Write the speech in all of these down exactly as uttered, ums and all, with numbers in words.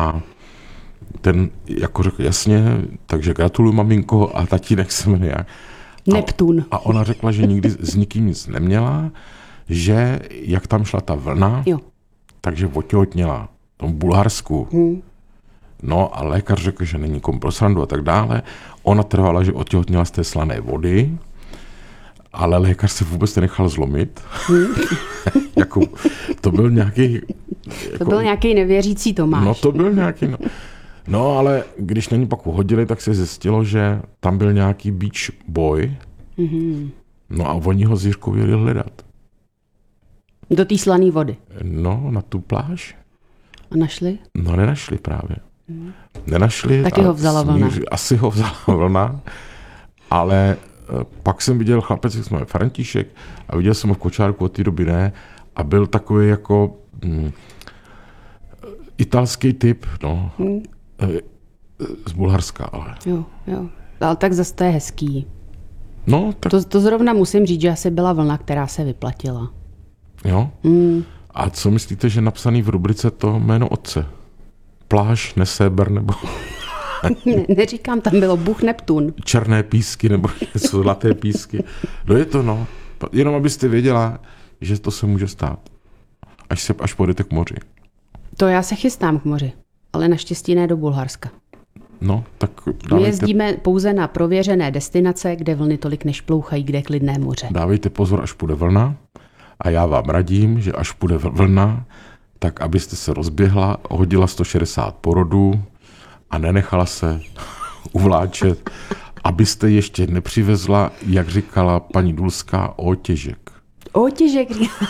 A ten jako řekl, jasně, takže gratuluju maminko a tatínek se jmenuje jak. Neptun. A ona řekla, že nikdy s nikým nic neměla, že jak tam šla ta vlna, jo. takže otěhotněla v tom Bulharsku. Hmm. No a lékař řekl, že není kom pro srandu a tak dále. Ona trvala, že otěhotněla z té slané vody, ale lékař se vůbec nenechal zlomit. Hmm. jako, to byl nějaký... Jako, to byl nějaký nevěřící Tomáš. No to byl nějaký... No, no ale když na ní pak uhodili, tak se zjistilo, že tam byl nějaký beach boy. Mm-hmm. No a oni ho s Jiřkou jeli hledat. Do té slané vody? No, na tu pláž. A našli? No nenašli právě. Mm. Nenašli. Taky ho vzala vlna. Asi ho vzala vlna, ale pak jsem viděl chlapec, jak jsme František, a viděl jsem ho v kočárku od té doby ne, a byl takový jako hm, italský typ, no, hmm. z Bulharska, ale. Jo, jo, ale tak zase to je hezký. No, tak... To, to zrovna musím říct, že asi byla vlna, která se vyplatila. Jo? Hmm. A co myslíte, že napsaný v rubrice to jméno otce? Pláž, Neséber, nebo... ne, neříkám, tam bylo Bůh Neptun. Černé písky, nebo něco, zlaté písky. No je to, no. Jenom abyste věděla, že to se může stát. Až se, až půjdete k moři. To já se chystám k moři, ale naštěstí ne do Bulharska. No, tak dávejte... My jezdíme pouze na prověřené destinace, kde vlny tolik nešplouchají, kde je klidné moře. Dávejte pozor, až půjde vlna. A já vám radím, že až půjde vlna, tak abyste se rozběhla, hodila sto šedesát porodů a nenechala se uvláčet, abyste ještě nepřivezla, jak říkala paní Dulská, otěžek. Otěžek.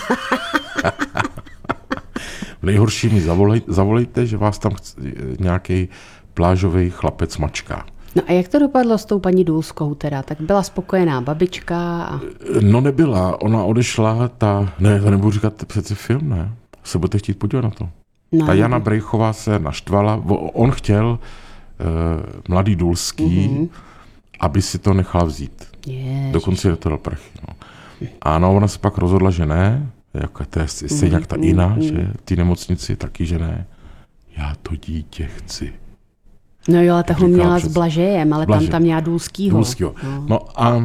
V nejhorší mi zavolej, zavolejte, že vás tam nějaký plážový chlapec mačká. No a jak to dopadlo s tou paní Dulskou teda? Tak byla spokojená babička? A... No nebyla, ona odešla, ta, ne, to nebudu říkat přece film, ne? Se budete chtít podívat na to. No, ta Jana Brejchová se naštvala, on chtěl uh, mladý Dulský, mm-hmm. aby si to nechala vzít. Ježiš. Dokonce je to dal prachy. No. A no, ona se pak rozhodla, že ne, jako to je stejně jak ta Ina, mm-hmm. že v té nemocnici taky, že ne. Já to dítě chci. No jo, ale ta ho měla přes... s Blažejem, ale Blažej. tam tam měla Dulskýho. Dulskýho. No. no a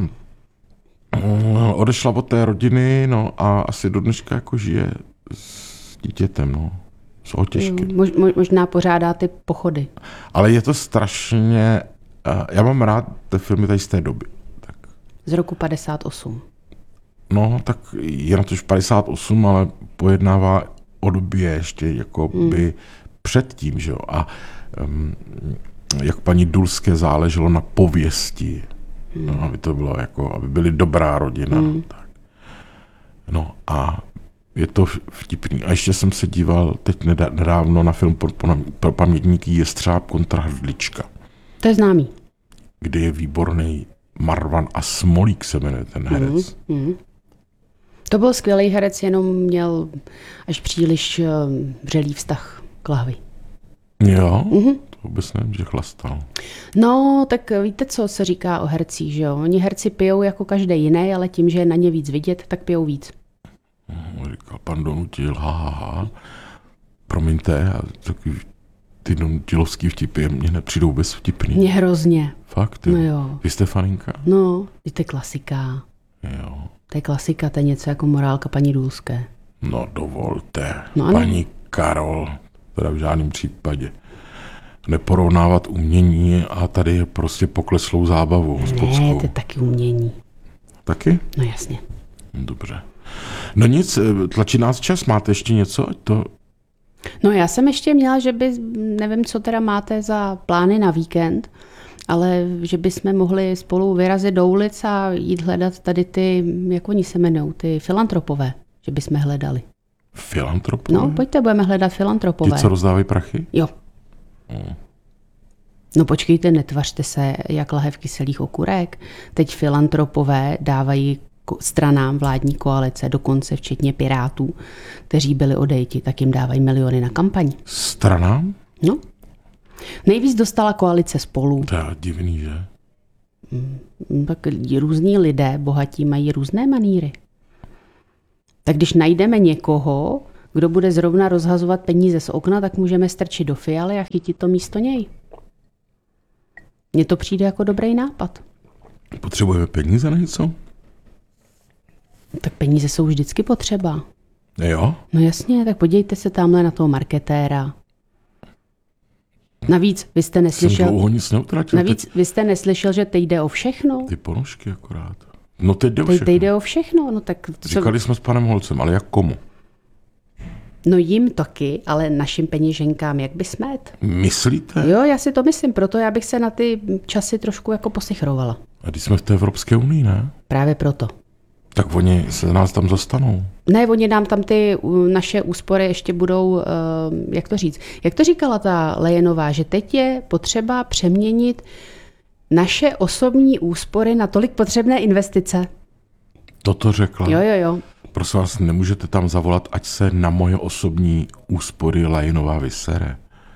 no, odešla od té rodiny, no a asi do dneška jako žije s dítětem, no. S otěžky. Mož, možná pořádá ty pochody. Ale je to strašně... Já mám rád ty filmy tady z té doby. Tak. Z roku padesát osm. No, tak je na to už padesát osm, ale pojednává o době ještě jako by hmm. předtím, že jo. A um, jak paní Dulské záleželo na pověsti, hmm. no, aby to bylo jako, aby byly dobrá rodina. Hmm. Tak. No a je to vtipný. A ještě jsem se díval teď nedávno na film pro, pro pamětníky Jestřáb kontra Hrdlička. To je známý. Kde je výborný Marwan a Smolík se jmenuje ten herec. Mm, mm. To byl skvělý herec, jenom měl až příliš vřelý vztah k lahvi. Jo? Mm-hmm. To vůbec nevím, že chlastal. No, tak víte, co se říká o hercích, že jo? Oni herci pijou jako každý jiný, ale tím, že je na ně víc vidět, tak pijou víc. No, říkal pan Donutil, ha, ha, ha. Promiňte, a takový ty donutilovský vtipy mě nepřijdou vůbec vtipný. Mně hrozně. Fakt, jo? No jo. Vy jste faninka? No, to je klasika. Jo. To je klasika, to je něco jako morálka paní Dulské. No dovolte, no, paní Karol, teda v žádném případě. Neporovnávat umění a tady je prostě pokleslou zábavu. Ne, to je taky umění. Taky? No jasně. Dobře. No nic, tlačí nás čas, máte ještě něco? To... No já jsem ještě měla, že by, nevím, co teda máte za plány na víkend, ale že bychom mohli spolu vyrazit do ulic a jít hledat tady ty, jak oni se jmenují, ty filantropové, že bychom hledali. Filantropové? No, pojďte, budeme hledat filantropové. Ty, co rozdávají prachy? Jo. Hmm. No počkejte, netvařte se jak lahev kyselých okurek. Teď filantropové dávají stranám vládní koalice, dokonce včetně Pirátů, kteří byli odejti, tak jim dávají miliony na kampaň. Stranám? No. Nejvíc dostala koalice Spolu. To je divný, že? Hmm, tak různí lidé, bohatí, mají různé maníry. Tak když najdeme někoho, Kdo bude zrovna rozhazovat peníze z okna, tak můžeme strčit do Fialy a chytit to místo něj. Mně to přijde jako dobrý nápad. Potřebujeme peníze na něco? Tak peníze jsou vždycky potřeba. Jo? No jasně, tak podívejte se tamhle na toho marketéra. Navíc vy jste neslyšel... Jsem dlouho nic neutratil. Navíc teď... vy jste neslyšel, že teď jde o všechno? Ty ponožky akorát. No teď jde o teď, všechno. teď jde o všechno. No, tak co... Říkali jsme s panem Holcem, ale jak komu? No jim taky, ale našim peněženkám jak by smet. Myslíte? Jo, já si to myslím, proto já bych se na ty časy trošku jako posichrovala. A když jsme v té Evropské unii, ne? Právě proto. Tak oni se nás tam zastanou. Ne, oni nám tam ty naše úspory ještě budou, jak to říct, jak to říkala ta Lejenová, že teď je potřeba přeměnit naše osobní úspory na tolik potřebné investice. Toto řekla. Jo, jo, jo. Prosím vás, nemůžete tam zavolat, ať se na moje osobní úspory Lejenová vysere.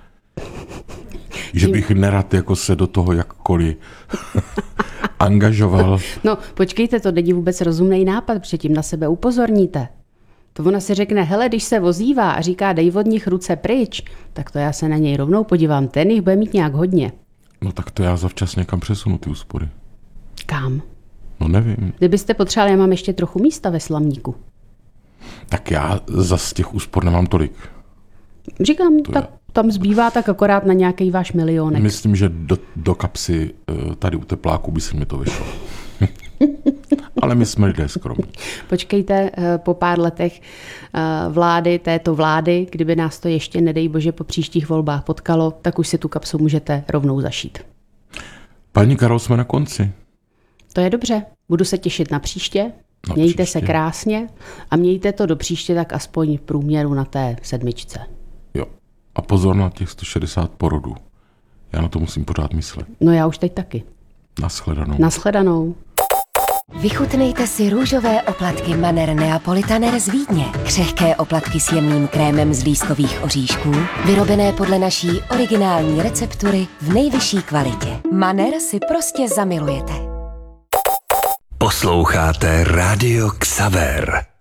Že bych nerad jako se do toho jakkoliv angažoval. No, počkejte, to není vůbec rozumný nápad, protože tím na sebe upozorníte. To ona si řekne, hele, když se vozívá a říká, dej od nich ruce pryč, tak to já se na něj rovnou podívám, ten jich bude mít nějak hodně. No tak to já zavčas někam přesunu ty úspory. Kam? No nevím. Kdybyste potřebovali, já mám ještě trochu místa ve slamníku. Tak já zas těch úspor nemám tolik. Říkám, To tak je. tam zbývá tak akorát na nějaký váš milionek. Myslím, že do, do kapsy tady u tepláku by se mi to vyšlo. Ale my jsme lidé skromní. Počkejte, po pár letech vlády, této vlády, kdyby nás to ještě, nedej bože, po příštích volbách potkalo, tak už si tu kapsu můžete rovnou zašít. Paní Karol, jsme na konci. To je dobře. Budu se těšit na příště. Na Mějte příště. se krásně a mějte to do příště tak aspoň v průměru na té sedmičce. Jo. A pozor na těch sto šedesát porodů. Já na to musím pořád myslet. No já už teď taky. Naschledanou. Nashledanou. Vychutnejte si růžové oplatky Manner Neapolitaner z Vídně. Křehké oplatky s jemným krémem z lískových oříšků, vyrobené podle naší originální receptury v nejvyšší kvalitě. Manner si prostě zamilujete. Posloucháte Rádio Xaver.